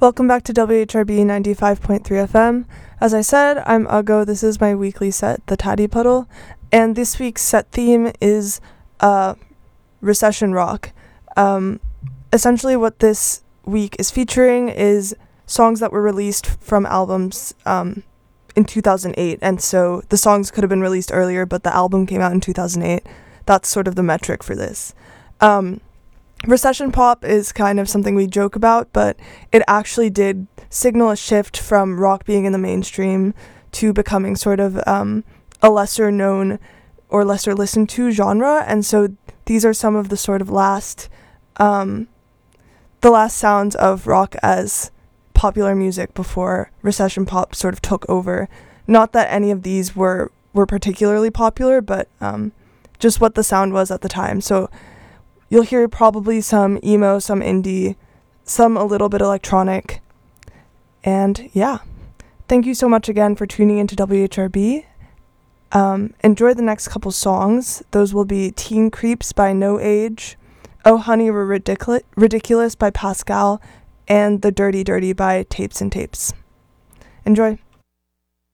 Welcome back to WHRB 95.3 FM. As I said, I'm Uggo. This is my weekly set, The Taddy Puddle, and this week's set theme is recession rock. Essentially what this week is featuring is songs that were released from albums in 2008, and so the songs could have been released earlier, but the album came out in 2008. That's sort of the metric for this. Recession pop is kind of something we joke about, but it actually did signal a shift from rock being in the mainstream to becoming sort of a lesser known or lesser listened to genre. And so these are some of the sort of last sounds of rock as popular music before recession pop sort of took over. Not that any of these were particularly popular, but just what the sound was at the time. So you'll hear probably some emo, some indie, some a little bit electronic. And yeah, thank you so much again for tuning into WHRB. Enjoy the next couple songs. Those will be Teen Creeps by No Age, Oh Honey We're Ridiculous by Pascal, and The Dirty Dirty by Tapes and Tapes. Enjoy.